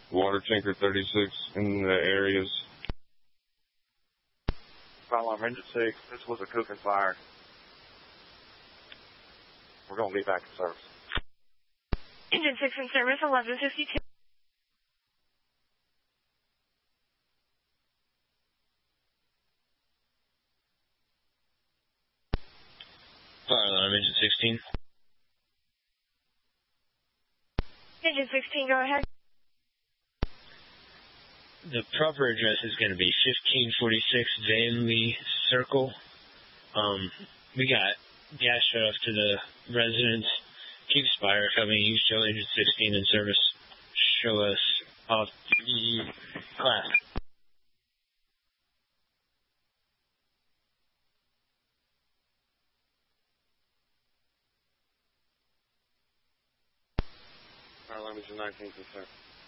Water tanker 36 in the areas. Fire alarm engine 6, this was a cooking fire. We're going to be back in service. Engine 6 in service, 1152. Fire alarm engine 16. Engine 16, go ahead. The proper address is going to be 1546 Van Lee Circle. We got gas shut off to the residence. Keep Spire coming. You show engine 16 in service. Show us off the class. Fire alarm engine 19, sir.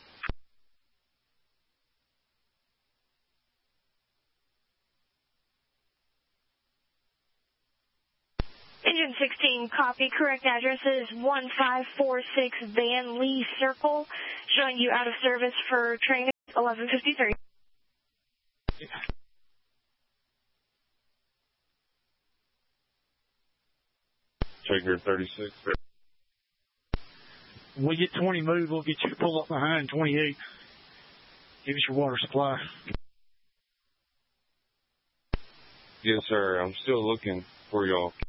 Engine 16, copy. Correct address is 1546 Van Lee Circle. Showing you out of service for training 1153. Tanker 36. When we get 20 moved, we'll get you to pull up behind 28. Give us your water supply. Yes, sir. I'm still looking for y'all.